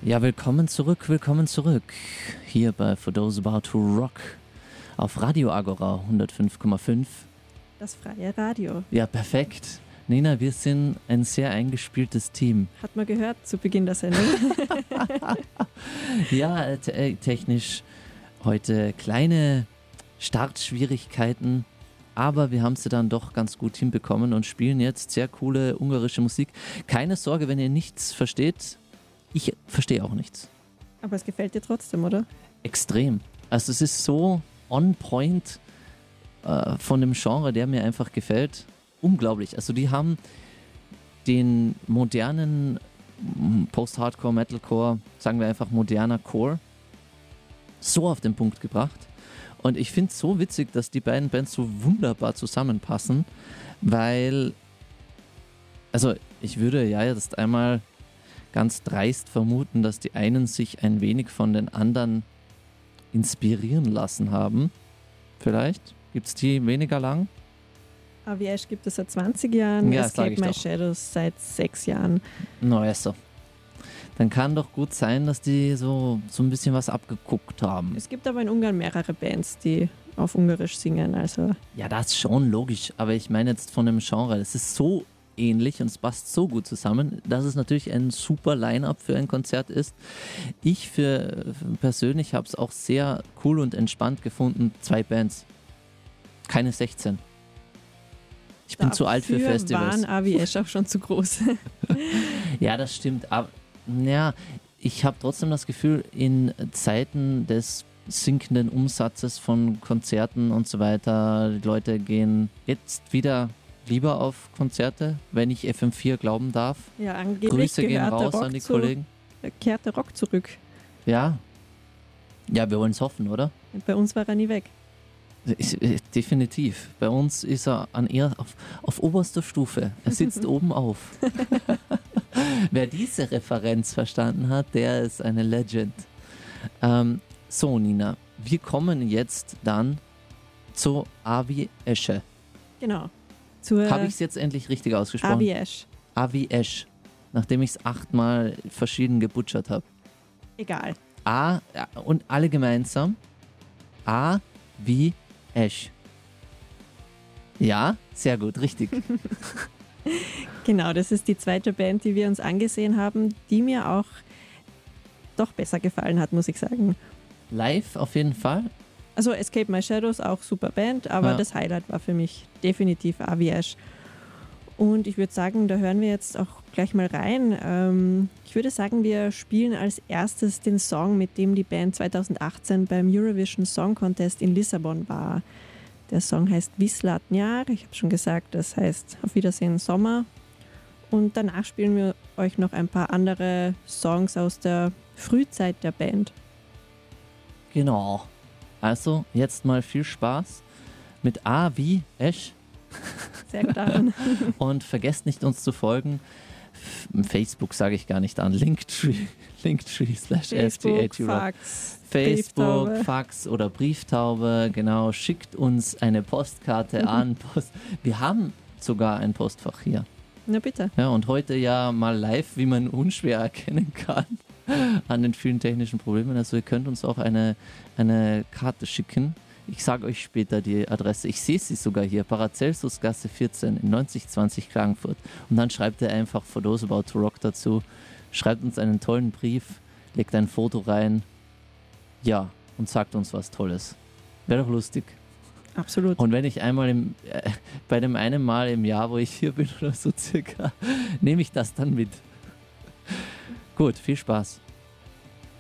Ja, willkommen zurück. Hier bei For Those About to Rock auf Radio Agora 105,5. Das freie Radio. Ja, perfekt. Nina, wir sind ein sehr eingespieltes Team. Hat man gehört zu Beginn der Sendung. Ja, technisch heute kleine Startschwierigkeiten, aber wir haben sie dann doch ganz gut hinbekommen und spielen jetzt sehr coole ungarische Musik. Keine Sorge, wenn ihr nichts versteht. Ich verstehe auch nichts. Aber es gefällt dir trotzdem, oder? Extrem. Also es ist so on point von dem Genre, der mir einfach gefällt. Unglaublich. Also die haben den modernen Post-Hardcore, Metalcore, sagen wir einfach moderner Core, so auf den Punkt gebracht. Und ich finde es so witzig, dass die beiden Bands so wunderbar zusammenpassen, weil, also ich würde ja jetzt einmal ganz dreist vermuten, dass die einen sich ein wenig von den anderen inspirieren lassen haben. Vielleicht gibt es die weniger lang. Avi Ash gibt es seit 20 Jahren, Ja, Escape My doch. Shadows seit 6 Jahren. Na, also. Dann kann doch gut sein, dass die so ein bisschen was abgeguckt haben. Es gibt aber in Ungarn mehrere Bands, die auf Ungarisch singen. Also Ja, das ist schon logisch, aber ich meine jetzt von dem Genre, das ist so ähnlich und es passt so gut zusammen, dass es natürlich ein super Line-Up für ein Konzert ist. Ich persönlich habe es auch sehr cool und entspannt gefunden, 2 Bands, keine 16. Ich bin zu alt für dafür Festivals. waren Avi Ash auch schon zu groß. Ja, das stimmt, aber ja, ich habe trotzdem das Gefühl, in Zeiten des sinkenden Umsatzes von Konzerten und so weiter, die Leute gehen jetzt wieder lieber auf Konzerte, wenn ich FM4 glauben darf. Ja, angeblich Grüße gehen gehört der raus Rock an die Kollegen. kehrt der Rock zurück. Ja. Ja, wir wollen es hoffen, oder? Bei uns war er nie weg. Definitiv. Bei uns ist er auf oberster Stufe. Er sitzt oben auf. Wer diese Referenz verstanden hat, der ist eine Legend. So, Nina, wir kommen jetzt dann zu Avi Esche. Genau. Habe ich es jetzt endlich richtig ausgesprochen? Avi Ash. Avi Esch, nachdem ich es 8-mal verschieden gebutschert habe. Egal. Und alle gemeinsam. A wie Esch. Ja, sehr gut, richtig. Genau, das ist die zweite Band, die wir uns angesehen haben, die mir auch doch besser gefallen hat, muss ich sagen. Live auf jeden Fall. Also Escape My Shadows, auch super Band, aber Ja. das Highlight war für mich definitiv Avi Ash. Und ich würde sagen, da hören wir jetzt auch gleich mal rein. Ich würde sagen, wir spielen als erstes den Song, mit dem die Band 2018 beim Eurovision Song Contest in Lissabon war. Der Song heißt Vislat Nyár, ich habe schon gesagt, das heißt Auf Wiedersehen Sommer. Und danach spielen wir euch noch ein paar andere Songs aus der Frühzeit der Band. Genau. Also, jetzt mal viel Spaß mit A wie Esch. Sehr gut, Aaron. Und vergesst nicht, uns zu folgen. Facebook sage ich gar nicht an. Linktree Facebook, /FTAT. Fax, Facebook, Brieftaube. Fax oder Brieftaube, genau. Schickt uns eine Postkarte an. Wir haben sogar ein Postfach hier. Na bitte. Ja, und heute ja mal live, wie man unschwer erkennen kann, an den vielen technischen Problemen. Also ihr könnt uns auch eine Karte schicken. Ich sage euch später die Adresse. Ich sehe sie sogar hier. Paracelsusgasse 14 in 9020 Klagenfurt. Und dann schreibt ihr einfach For Those About to Rock dazu. Schreibt uns einen tollen Brief, legt ein Foto rein. Ja, und sagt uns was Tolles. Wäre doch lustig. Absolut. Und wenn ich einmal bei dem einen Mal im Jahr, wo ich hier bin oder so circa, nehme ich das dann mit. Gut, viel Spaß.